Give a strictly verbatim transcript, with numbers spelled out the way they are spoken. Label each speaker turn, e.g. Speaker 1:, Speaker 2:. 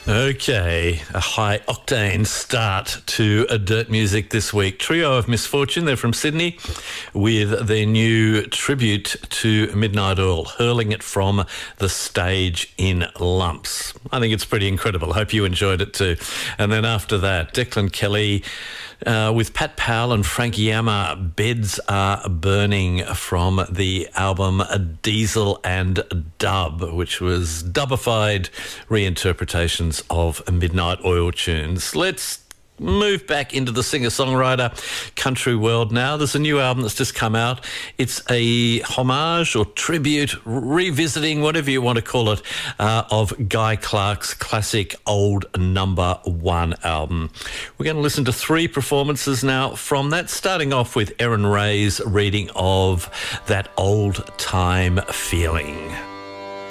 Speaker 1: Okay, a high-octane start to a Dirt Music this week. Trio of Misfortune, they're from Sydney, with their new tribute to Midnight Oil, hurling it from the stage in lumps. I think it's pretty incredible. I hope you enjoyed it too. And then after that, Declan Kelly uh, with Pat Powell and Frank Yama, Beds Are Burning, from the album Diesel and Dub, which was dubified reinterpretations of Midnight Oil tunes. Let's move back into the singer-songwriter country world now. There's a new album that's just come out. It's a homage or tribute, revisiting, whatever you want to call it, uh, of Guy Clark's classic Old Number One album. We're going to listen to three performances now from that, starting off with Erin Ray's reading of That Old Time Feeling.